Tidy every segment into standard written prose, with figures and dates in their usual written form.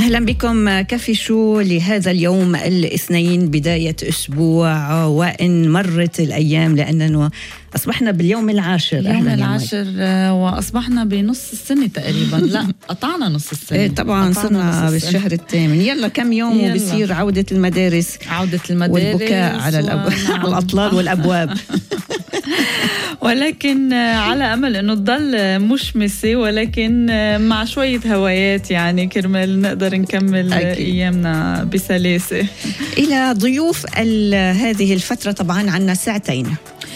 أهلا بكم كافي شو لهذا اليوم الاثنين بداية أسبوع، وإن مرت الأيام لأننا أصبحنا باليوم العاشر. اليوم العاشر وأصبحنا بنص السنة تقريبا. لا قطعنا نص السنة. طبعا صرنا بالشهر الثامن. يلا كم يوم وبصير عودة المدارس والبكاء على الأطلال والأبواب. ولكن على أمل أنه تضل مشمسة، ولكن مع شوية هوايات يعني كرمال نقدر نكمل أيامنا بسلاسة. إلى ضيوف هذه الفترة طبعا عنا ساعتين.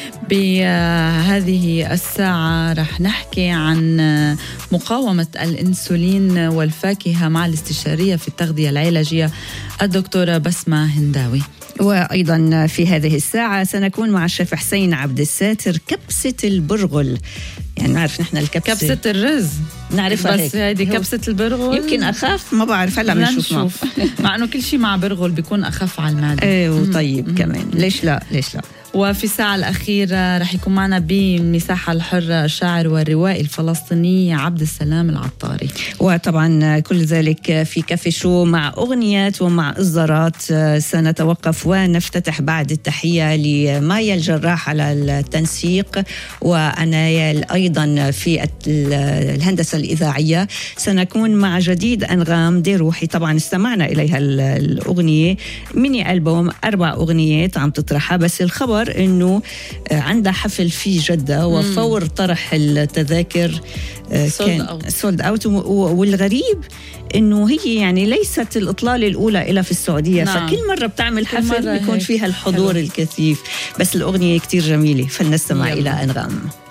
بهذه الساعة رح نحكي عن مقاومة الإنسولين والفاكهة مع الاستشارية في التغذية العلاجية الدكتورة بسمة هنداوي. وأيضا في هذه الساعة سنكون مع الشيف حسين عبد الساتر. كبسة البرغل، يعني نعرف نحن كبسة الرز نعرفها، بس هذه كبسة البرغل يمكن أخاف، ما بعرف، هلا بنشوف. مع أنه كل شيء مع برغل بيكون أخف على المعدة. ايه وطيب كمان، ليش لا. وفي الساعة الأخيرة رح يكون معنا بمساحة الحرة الشاعر والروائي الفلسطيني عبد السلام العطاري. وطبعا كل ذلك في كافي شو مع أغنيات ومع إصدارات. سنتوقف ونفتتح بعد التحية لمايا الجراح على التنسيق، وأنايا أيضا في الهندسة الإذاعية. سنكون مع جديد أنغام دي روحي. طبعا استمعنا إليها الأغنية ميني ألبوم 4 أغنيات عم تطرحها، بس الخبر إنه عندها حفل في جدة، وفور طرح التذاكر كان سولد أوت. والغريب إنه هي يعني ليست الإطلالة الأولى إلى في السعودية. نعم. فكل مرة بتعمل حفل بيكون فيها الحضور الكثيف. بس الأغنية كتير جميلة، فلنستمع إلى أنغام.